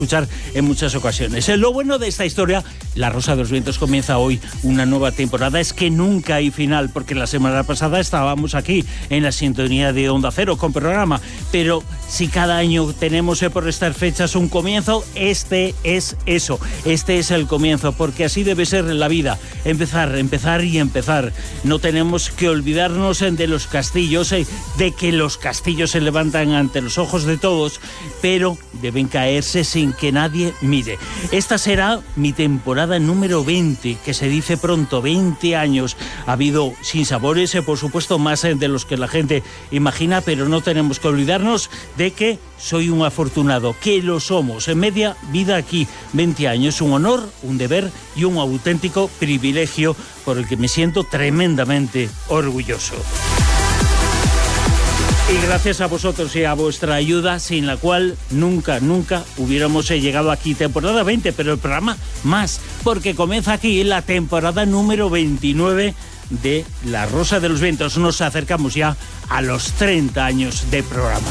escuchar en muchas ocasiones. Lo bueno de esta historia, La Rosa de los Vientos comienza hoy una nueva temporada, es que nunca hay final, porque la semana pasada estábamos aquí en la sintonía de Onda Cero con programa, pero si cada año tenemos por estas fechas un comienzo, este es eso, este es el comienzo, porque así debe ser la vida, empezar y empezar. No tenemos que olvidarnos de los castillos, de que los castillos se levantan ante los ojos de todos, pero deben caerse sin que nadie mire. Esta será mi temporada número 20, que se dice pronto, 20 años. Ha habido sinsabores, por supuesto, más de los que la gente imagina, pero no tenemos que olvidarnos de que soy un afortunado, que lo somos. En media vida aquí, 20 años, un honor, un deber y un auténtico privilegio por el que me siento tremendamente orgulloso. Y gracias a vosotros y a vuestra ayuda, sin la cual nunca hubiéramos llegado aquí. Temporada 20, pero el programa más, porque comienza aquí la temporada número 29 de La Rosa de los Vientos. Nos acercamos ya a los 30 años de programa.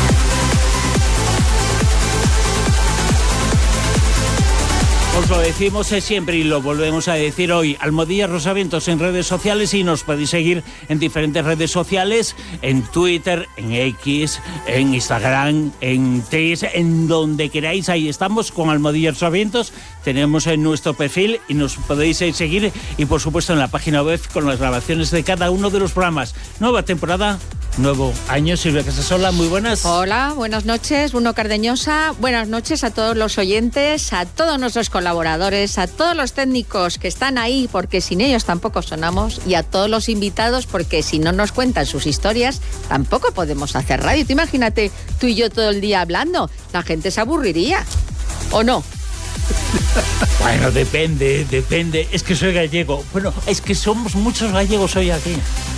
Os lo decimos siempre y lo volvemos a decir hoy. Almohadilla Rosavientos en redes sociales, y nos podéis seguir en diferentes redes sociales, en Twitter, en X, en Instagram, en X, en donde queráis. Ahí estamos con Almohadilla Rosavientos. Tenemos en nuestro perfil y nos podéis seguir, y por supuesto en la página web con las grabaciones de cada uno de los programas. Nueva temporada, nuevo año. Silvia Casasola, muy buenas. Hola, buenas noches, Bruno Cardeñosa. Buenas noches a todos los oyentes, a todos nuestros colaboradores, a todos los técnicos que están ahí, porque sin ellos tampoco sonamos, y a todos los invitados, porque si no nos cuentan sus historias, tampoco podemos hacer radio. Tú imagínate tú y yo todo el día hablando, la gente se aburriría, ¿o no? Bueno, depende. Es que soy gallego. Bueno, es que somos muchos gallegos hoy aquí.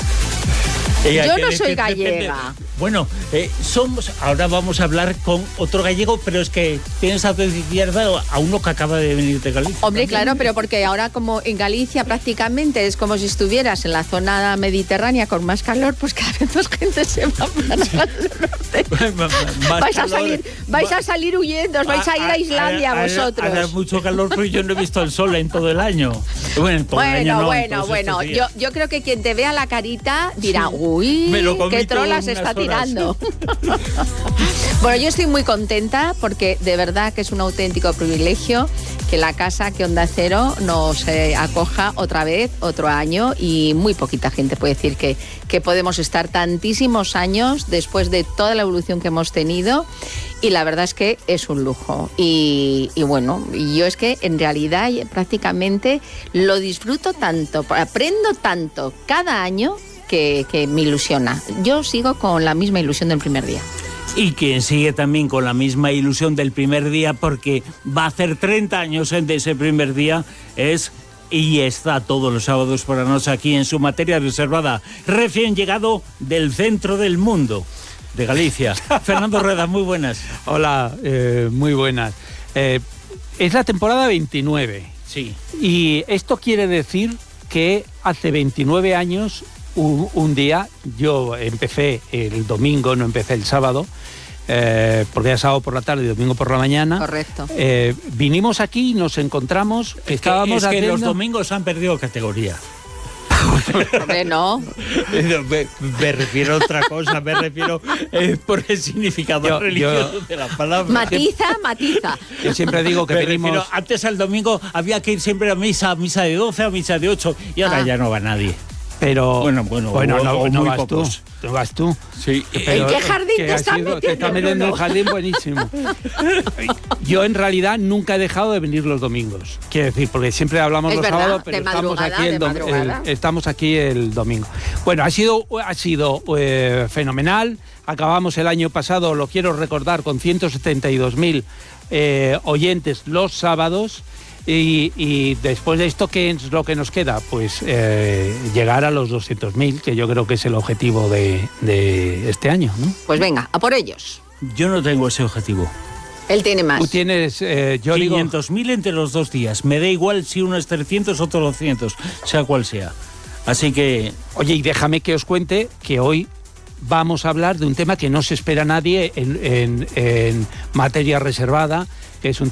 Yo no soy gallega. Bueno, ahora vamos a hablar con otro gallego, pero es que tienes a tu izquierda a uno que acaba de venir de Galicia. Hombre, claro, pero porque ahora como en Galicia prácticamente es como si estuvieras en la zona mediterránea con más calor, pues cada vez más gente se va para el norte. Vais a salir huyendo, os vais a ir a Islandia vosotros. Hará mucho calor, pero yo no he visto el sol en todo el año. Bueno, yo creo que quien te vea la carita dirá, uy, qué trolas está tirando. Bueno, yo estoy muy contenta porque de verdad que es un auténtico privilegio que la casa, que Onda Cero nos acoja otra vez, otro año, y muy poquita gente puede decir que podemos estar tantísimos años después de toda la evolución que hemos tenido, y la verdad es que es un lujo. Y bueno, yo es que en realidad prácticamente lo disfruto tanto, aprendo tanto cada año que me ilusiona. Yo sigo con la misma ilusión del primer día. Y quien sigue también con la misma ilusión del primer día, porque va a hacer 30 años de ese primer día, y está todos los sábados por la noche aquí en su materia reservada, recién llegado del centro del mundo, de Galicia. Fernando Rueda, muy buenas. Hola, muy buenas. Es la temporada 29. Sí. Y esto quiere decir que hace 29 años... Un día, yo empecé el domingo, no empecé el sábado, porque era sábado por la tarde y domingo por la mañana. Correcto. Vinimos aquí y nos encontramos, estábamos haciendo... que los domingos han perdido categoría. Hombre, no. Me refiero a otra cosa, me refiero por el significado religioso de la palabra. Matiza. Yo siempre digo que venimos... Antes al domingo había que ir siempre a misa de 12 o misa de 8, y ahora ya no va nadie. Pero bueno, no vas pocos. Tú. No vas tú. Sí. ¿En qué jardín te estás metiendo? Te estás metiendo en un jardín buenísimo. Yo en realidad nunca he dejado de venir los domingos. Quiero decir, porque siempre hablamos los sábados, pero estamos aquí el domingo. Bueno, ha sido fenomenal. Acabamos el año pasado, lo quiero recordar, con 172.000 oyentes los sábados. Y después de esto, ¿qué es lo que nos queda? Pues llegar a los 200.000, que yo creo que es el objetivo de este año, ¿no? Pues venga, a por ellos. Yo no tengo ese objetivo. Él tiene más. Tú tienes, yo 500.000 entre los 2 días. Me da igual si uno es 300 o otro 200, sea cual sea. Así que... Oye, y déjame que os cuente que hoy vamos a hablar de un tema que no se espera nadie en materia reservada, que es un